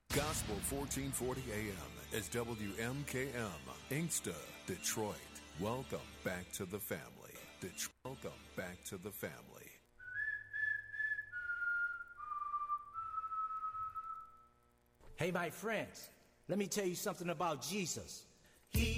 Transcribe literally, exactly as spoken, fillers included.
Gospel fourteen forty A M is W M K M, Inkster, Detroit. Welcome back to the family. Detroit. Welcome back to the family. Hey, my friends, let me tell you something about Jesus.